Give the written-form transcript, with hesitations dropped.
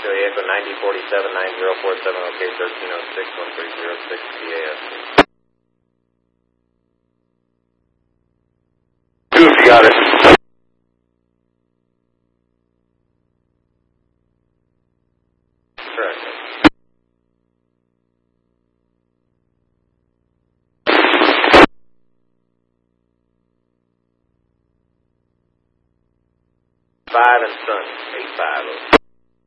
Philly Echo 9047 9047, okay, 1306 1306 CAS. You got it. Correct. Five and Sun, 850.